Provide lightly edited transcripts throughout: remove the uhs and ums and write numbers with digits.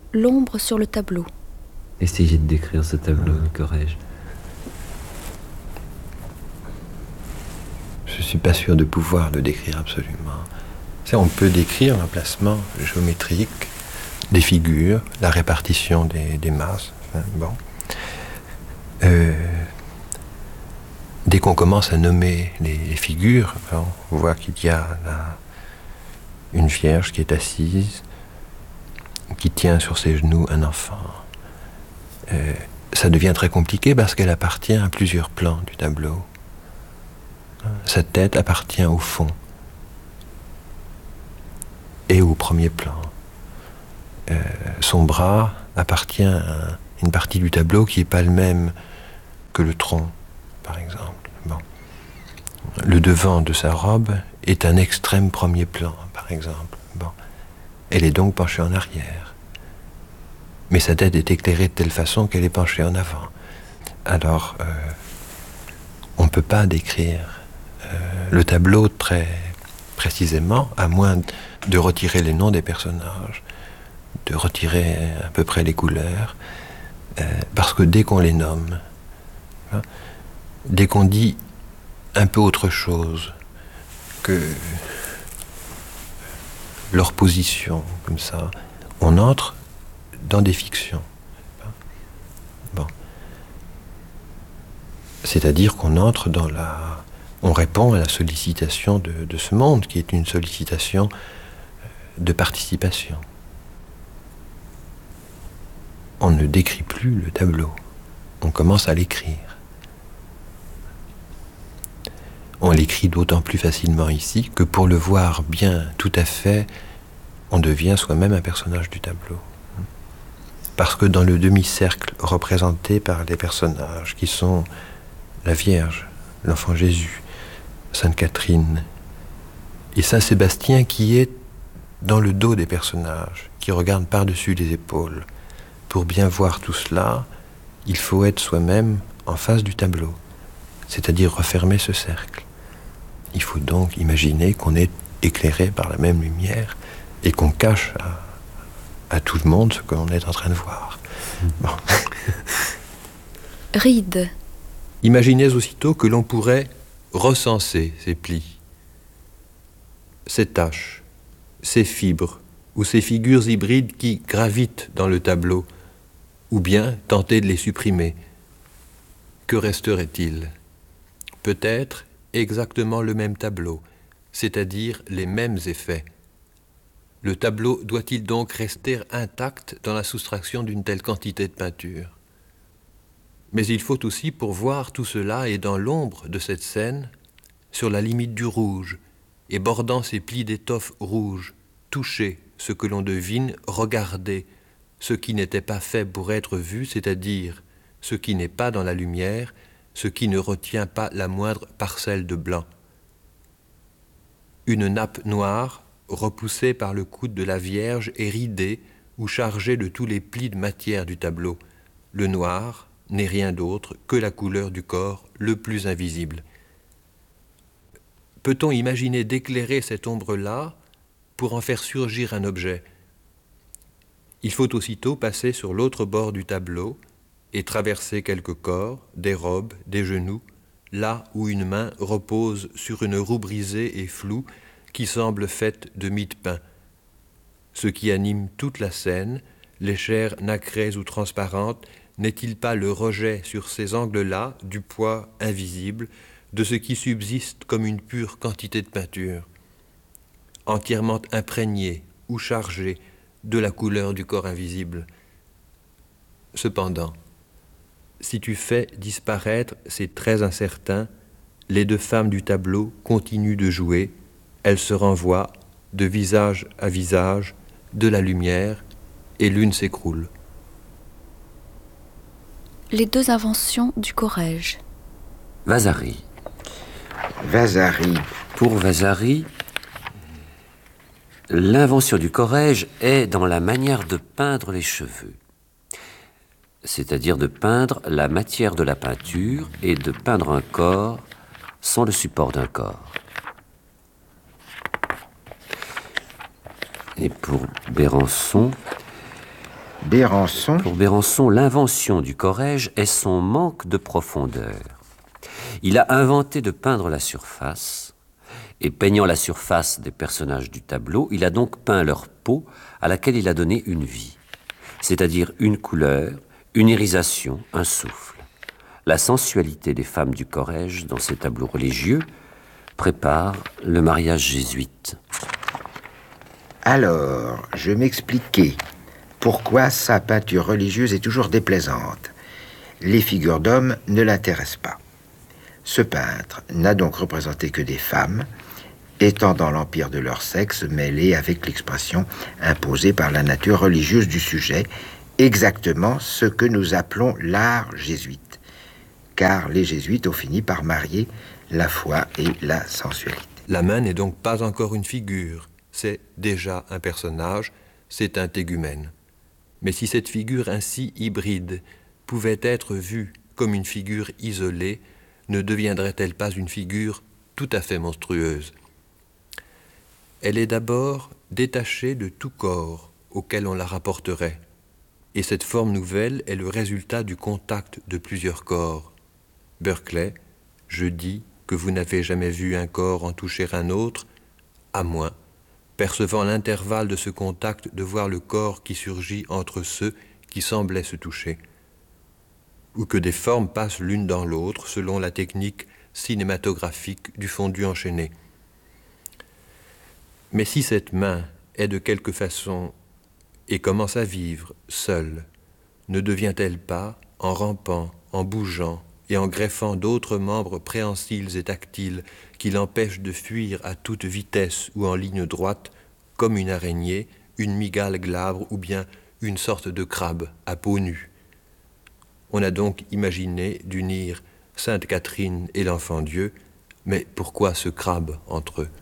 l'ombre sur le tableau. Essayez de décrire ce tableau, Corrège. Je ne suis pas sûr de pouvoir le décrire absolument. On peut décrire l'emplacement géométrique des figures, la répartition des masses. Bon. Dès qu'on commence à nommer les figures, on voit qu'il y a là une vierge qui est assise, qui tient sur ses genoux un enfant. Ça devient très compliqué parce qu'elle appartient à plusieurs plans du tableau. Sa tête appartient au fond et au premier plan. Son bras appartient à une partie du tableau qui n'est pas le même que le tronc, par exemple. Bon. Le devant de sa robe est un extrême premier plan, par exemple. Bon. Elle est donc penchée en arrière. Mais sa tête est éclairée de telle façon qu'elle est penchée en avant. Alors, on ne peut pas décrire le tableau très précisément, à moins de retirer les noms des personnages, de retirer à peu près les couleurs, parce que dès qu'on les nomme, dès qu'on dit un peu autre chose que leur position, comme ça, on entre dans des fictions. Bon. C'est-à-dire qu'on entre dans la... On répond à la sollicitation de ce monde, qui est une sollicitation de participation. On ne décrit plus le tableau, on commence à l'écrire. On l'écrit d'autant plus facilement ici que pour le voir bien tout à fait, on devient soi-même un personnage du tableau. Parce que dans le demi-cercle représenté par les personnages, qui sont la Vierge, l'Enfant Jésus, Sainte Catherine et Saint Sébastien, qui est dans le dos des personnages, qui regarde par-dessus les épaules. Pour bien voir tout cela, il faut être soi-même en face du tableau, c'est-à-dire refermer ce cercle. Il faut donc imaginer qu'on est éclairé par la même lumière et qu'on cache à tout le monde ce que l'on est en train de voir. Bon. Rides. Imaginez aussitôt que l'on pourrait recenser ces plis, ces taches, ces fibres ou ces figures hybrides qui gravitent dans le tableau, ou bien tenter de les supprimer. Que resterait-il? Peut-être exactement le même tableau, c'est-à-dire les mêmes effets. Le tableau doit-il donc rester intact dans la soustraction d'une telle quantité de peinture? Mais il faut aussi, pour voir tout cela et dans l'ombre de cette scène, sur la limite du rouge, et bordant ces plis d'étoffe rouge, toucher ce que l'on devine, regarder ce qui n'était pas fait pour être vu, c'est-à-dire ce qui n'est pas dans la lumière, ce qui ne retient pas la moindre parcelle de blanc. Une nappe noire, repoussée par le coude de la Vierge, est ridée ou chargée de tous les plis de matière du tableau. Le noir n'est rien d'autre que la couleur du corps le plus invisible. Peut-on imaginer d'éclairer cette ombre-là pour en faire surgir un objet? Il faut aussitôt passer sur l'autre bord du tableau et traverser quelques corps, des robes, des genoux, là où une main repose sur une roue brisée et floue qui semble faite de mie de pain. Ce qui anime toute la scène, les chairs nacrées ou transparentes, n'est-il pas le rejet sur ces angles-là du poids invisible de ce qui subsiste comme une pure quantité de peinture, entièrement imprégnée ou chargée de la couleur du corps invisible? Cependant, si tu fais disparaître ces traits incertains, les deux femmes du tableau continuent de jouer, elles se renvoient de visage à visage de la lumière et l'une s'écroule. Les deux inventions du Corrège. Vasari. Vasari. Pour Vasari, l'invention du Corrège est dans la manière de peindre les cheveux, c'est-à-dire de peindre la matière de la peinture et de peindre un corps sans le support d'un corps. Et pour Bérançon, Bérançon, Pour Bérançon, l'invention du Corrège est son manque de profondeur. Il a inventé de peindre la surface, et peignant la surface des personnages du tableau, il a donc peint leur peau à laquelle il a donné une vie, c'est-à-dire une couleur, une irisation, un souffle. La sensualité des femmes du Corrège dans ces tableaux religieux prépare le mariage jésuite. alors, je m'expliquais pourquoi sa peinture religieuse est toujours déplaisante. Les figures d'hommes ne l'intéressent pas. Ce peintre n'a donc représenté que des femmes, étant dans l'empire de leur sexe mêlé avec l'expression imposée par la nature religieuse du sujet, exactement ce que nous appelons l'art jésuite, car les jésuites ont fini par marier la foi et la sensualité. La main n'est donc pas encore une figure, c'est déjà un personnage, c'est un tégumène. Mais si cette figure ainsi hybride pouvait être vue comme une figure isolée, ne deviendrait-elle pas une figure tout à fait monstrueuse? Elle est d'abord détachée de tout corps auquel on la rapporterait, et cette forme nouvelle est le résultat du contact de plusieurs corps. Berkeley, je dis que vous n'avez jamais vu un corps en toucher un autre, à moins, percevant l'intervalle de ce contact, de voir le corps qui surgit entre ceux qui semblaient se toucher, ou que des formes passent l'une dans l'autre selon la technique cinématographique du fondu enchaîné. Mais si cette main est de quelque façon et commence à vivre seule, ne devient-elle pas, en rampant, en bougeant et en greffant d'autres membres préhensiles et tactiles qui l'empêchent de fuir à toute vitesse ou en ligne droite, comme une araignée, une mygale glabre ou bien une sorte de crabe à peau nue? On a donc imaginé d'unir Sainte Catherine et l'Enfant Dieu, mais pourquoi ce crabe entre eux?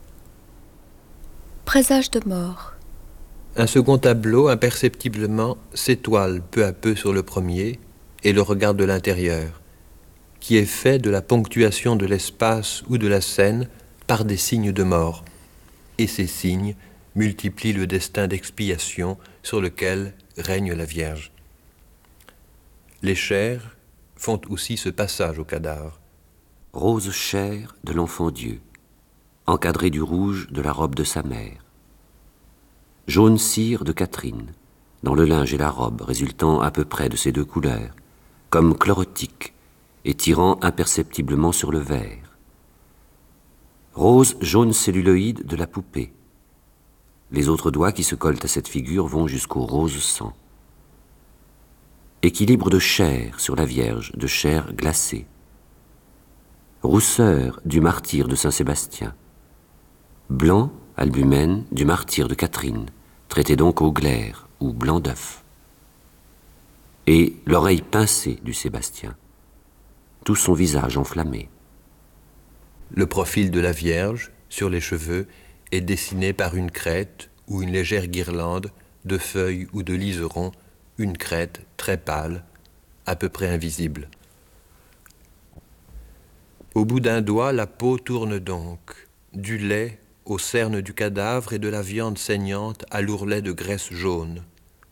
Présage de mort. Un second tableau, imperceptiblement, s'étoile peu à peu sur le premier et le regarde de l'intérieur, qui est fait de la ponctuation de l'espace ou de la scène par des signes de mort. Et ces signes multiplient le destin d'expiation sur lequel règne la Vierge. Les chairs font aussi ce passage au cadavre. Rose chair de l'enfant Dieu, encadrée du rouge de la robe de sa mère. Jaune cire de Catherine, dans le linge et la robe résultant à peu près de ces deux couleurs, comme chlorotique et tirant imperceptiblement sur le verre. Rose jaune celluloïde de la poupée. Les autres doigts qui se collent à cette figure vont jusqu'au rose sang. Équilibre de chair sur la Vierge, de chair glacée. Rousseur du martyre de Saint-Sébastien. Blanc, albumène, du martyre de Catherine, traité donc au glaire ou blanc d'œuf. Et l'oreille pincée du Sébastien. Tout son visage enflammé. Le profil de la Vierge, sur les cheveux, est dessiné par une crête ou une légère guirlande de feuilles ou de liserons, une crête très pâle, à peu près invisible. Au bout d'un doigt, la peau tourne donc, du lait aux cernes du cadavre et de la viande saignante à l'ourlet de graisse jaune.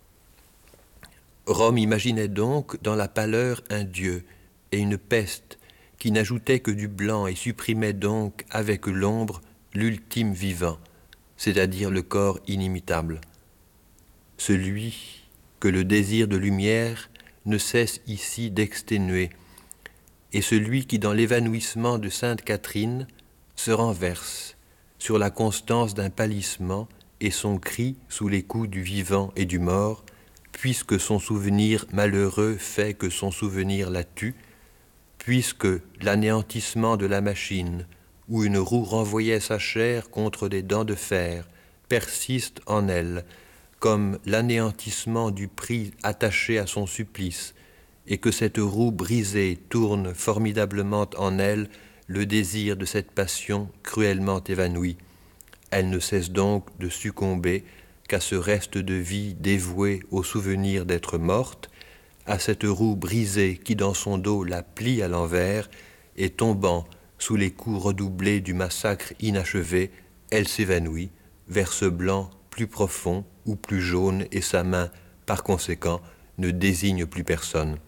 Rome imaginait donc dans la pâleur un dieu et une peste qui n'ajoutait que du blanc et supprimait donc avec l'ombre l'ultime vivant, c'est-à-dire le corps inimitable. Celui que le désir de lumière ne cesse ici d'exténuer, et celui qui, dans l'évanouissement de Sainte Catherine, se renverse sur la constance d'un pâlissement et son cri sous les coups du vivant et du mort, puisque son souvenir malheureux fait que son souvenir la tue, puisque l'anéantissement de la machine, où une roue renvoyait sa chair contre des dents de fer, persiste en elle, comme l'anéantissement du prix attaché à son supplice, et que cette roue brisée tourne formidablement en elle le désir de cette passion cruellement évanouie. Elle ne cesse donc de succomber qu'à ce reste de vie dévoué au souvenir d'être morte, à cette roue brisée qui dans son dos la plie à l'envers, et tombant sous les coups redoublés du massacre inachevé, elle s'évanouit vers ce blanc plus profond ou plus jaune, et sa main par conséquent, ne désigne plus personne.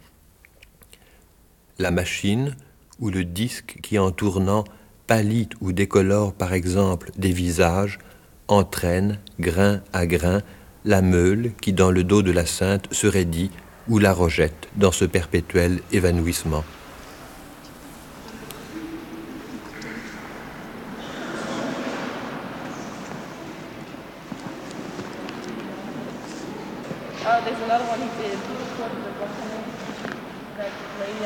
La machine ou le disque qui, en tournant, pâlit ou décolore, par exemple, des visages, entraîne, grain à grain, la meule qui, dans le dos de la sainte, se raidit ou la rejette dans ce perpétuel évanouissement. There's another one he did. That lady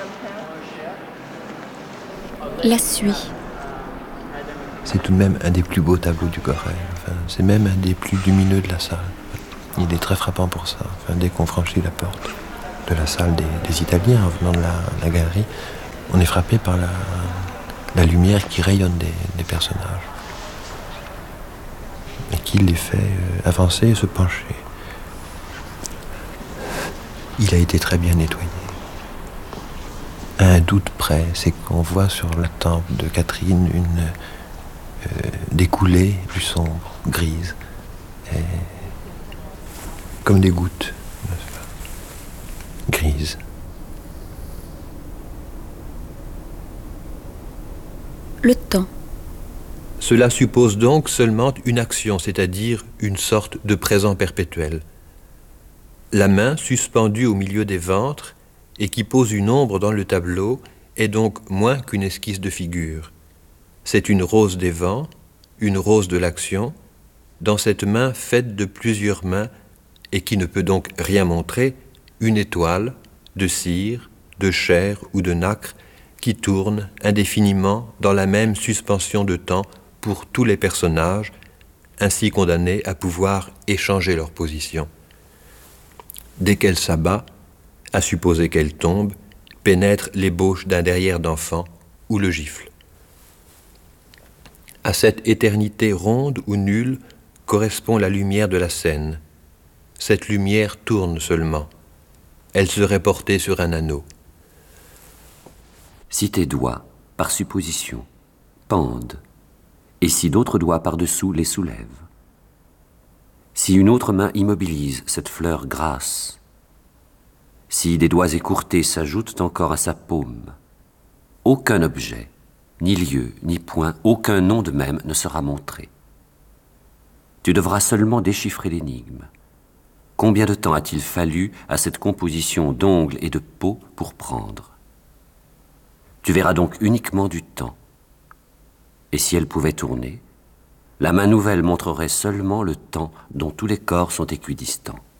on town. La suie. C'est tout de même un des plus beaux tableaux du Corrège. Enfin, c'est même un des plus lumineux de la salle. Il est très frappant pour ça. Enfin, dès qu'on franchit la porte de la salle des Italiens en venant de la galerie, on est frappé par la lumière qui rayonne des personnages et qui les fait avancer et se pencher. Il a été très bien nettoyé. À un doute près, c'est qu'on voit sur la tempe de Catherine des coulées plus sombres, grises, comme des gouttes, n'est-ce pas, grises. Le temps. Cela suppose donc seulement une action, c'est-à-dire une sorte de présent perpétuel. La main suspendue au milieu des ventres et qui pose une ombre dans le tableau est donc moins qu'une esquisse de figure. C'est une rose des vents, une rose de l'action, dans cette main faite de plusieurs mains et qui ne peut donc rien montrer, une étoile de cire, de chair ou de nacre qui tourne indéfiniment dans la même suspension de temps pour tous les personnages, ainsi condamnés à pouvoir échanger leur position. Dès qu'elle s'abat, à supposer qu'elle tombe, pénètre l'ébauche d'un derrière d'enfant ou le gifle. À cette éternité ronde ou nulle correspond la lumière de la scène. Cette lumière tourne seulement. Elle serait portée sur un anneau. Si tes doigts, par supposition, pendent, et si d'autres doigts par-dessous les soulèvent, si une autre main immobilise cette fleur grasse, si des doigts écourtés s'ajoutent encore à sa paume, aucun objet, ni lieu, ni point, aucun nom de même ne sera montré. Tu devras seulement déchiffrer l'énigme. Combien de temps a-t-il fallu à cette composition d'ongles et de peau pour prendre? Tu verras donc uniquement du temps. Et si elle pouvait tourner, la main nouvelle montrerait seulement le temps dont tous les corps sont équidistants.